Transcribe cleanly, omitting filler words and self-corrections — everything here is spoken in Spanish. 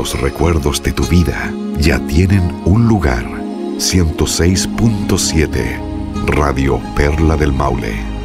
los recuerdos de tu vida ya tienen un lugar. 106.7 Radio Perla del Maule.